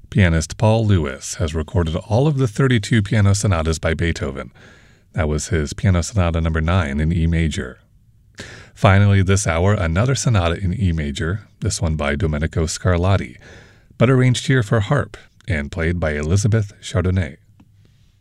Pianist Paul Lewis has recorded all of the 32 piano sonatas by Beethoven. That was his Piano Sonata No. 9 in E major. Finally, this hour, another sonata in E major, this one by Domenico Scarlatti, but arranged here for harp and played by Elizabeth Chardonnay.